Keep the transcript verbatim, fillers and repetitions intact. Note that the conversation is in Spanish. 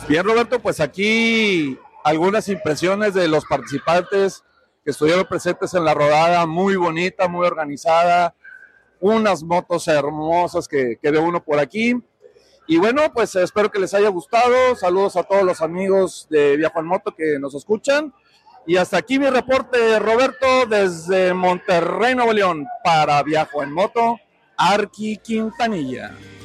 Bien, Roberto, pues aquí algunas impresiones de los participantes que estuvieron presentes en la rodada, muy bonita, muy organizada, unas motos hermosas que, que ve uno por aquí. Y bueno, pues espero que les haya gustado. Saludos a todos los amigos de Viajo en Moto que nos escuchan. Y hasta aquí mi reporte, Roberto, desde Monterrey, Nuevo León, para Viajo en Moto, Arqui Quintanilla.